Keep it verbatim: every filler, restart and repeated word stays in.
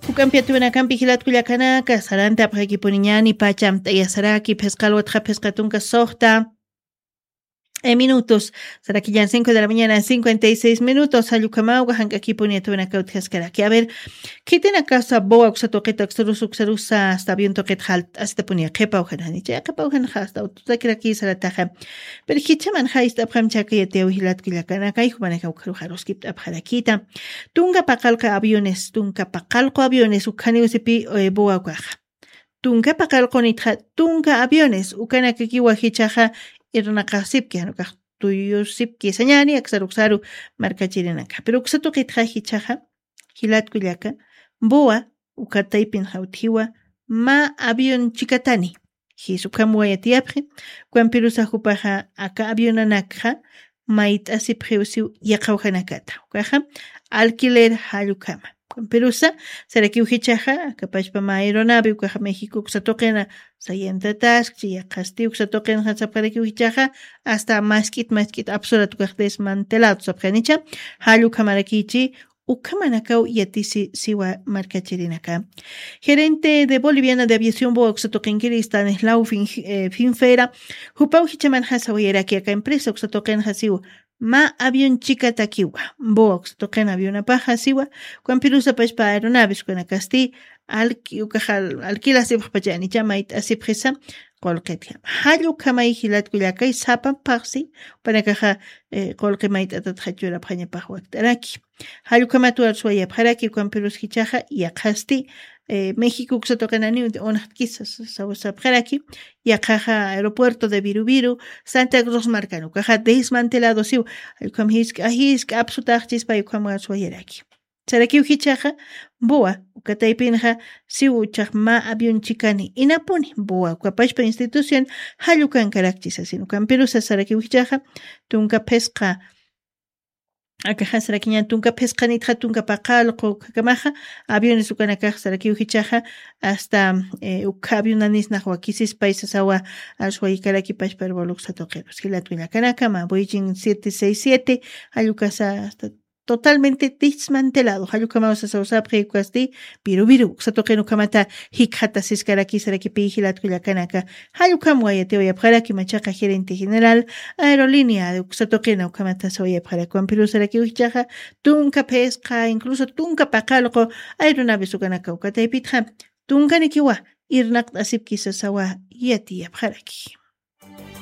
Hukampi atunakampi hilatkullakanaka saranta apqaykipuniñani pacham t'ayasaraki pesqalwatqa pesqatunka soqta Eh, minutos, será que ya en cinco de la mañana, cincuenta y seis minutos, Ayukamauga, Hankakipuni, Atuanakaut, Haskaraki. A ver, ¿qué tiene casa boa, Uxatoqueta, Xerus, Uxerusa, hasta bien toquet halt, hasta ponía Kepa Ujanani, ya Kepa Ujan hasta Utakiraki, Sarataja. Pero Hichaman Haist, Abham Chaka, Teo Hilat Kilakanaka, y Jumaneja Ukarujaroskip, Abharakita. Tunga Pacalca aviones, Tunga Pacalco aviones, Ukani Usipi, Boa Guaja. Tunga Pacalco Nitja, Tunga aviones, Ukanakiwa Hichaja. Irnaqasipki hanukaq tuyusipki sañani aksaruqsaru markachirinaka pero uksato qitqa hichaqa hilatkullaka boa ukataypin hawthiwa ma avión chikatani hisukamu wayatiyapqi kuanpirusa hupaqa aka avionanakqa mayt'asip hiwsiw yaqawhanakata ukaqa alquiler hallukama Perusa, será que uhichaja, capaz para aeronave, ukaja México, que se toquen sayenta task, ya castillo, que se toquen para que uhichaja, hasta maskit, maskit, absoluto, que desmantelado, sabjanicha, halu kamarakichi, ukamanakau yatisi siwa marcachirinaka. Gerente de Boliviana de Aviación Boa, que se toquen Stanislao Finfera, hupau hichaman hasawera que acá empresa, que se toquen hasiu. Ma avión chica takiwa, box, toquen avión paja siwa, cuan pirusa pa pa aeronaves, cuan acasti, alki ukajal, alquila si pachani, chamait así presa, colquetia. Halu kamai hilat kuyakay sapan paxi, para caja colquemait atat hachura paña pajuaktaraki. Halu kamatu arsuaya paraki, cuan pirus hichaja, y acasti, México que se tocan a nivel de unas quizás aquí y a caja aeropuerto de Virubiru Santa Cruz Marcano caja desmantelado si el comhis ahis que absolutamente para como a su aquí será que uhichaja boa ukataipinja si uchaj ma avión chicani inapuni boa capaz para institución halukan caractis así no camperusa será que uhichaja tunka pesca Acá será que tunka pescanita tunka paqalqo kakamaja aviones ukanakaj será que uhichaja hasta eh, ukabiunanis nahuakisis países agua alsuaykaraki país para voluxa toqueros que la tuya kanakama Boeing siete seis siete ayukasa hasta totalmente desmantelado hayukama usa usa precuasti biru biru satoqeno kamata hikhata siskaraki será que pihilat tuya kanaka hayukam wayate oya para que machaca gerente general aerolínea de satoqeno kamata soya para cuampiru será que uhichaja tunka pesca incluso tunka paqalqo aeronaves ukanaka ukataypitja tunka nikiwa irnaq asip kisasawa yati yapjaraki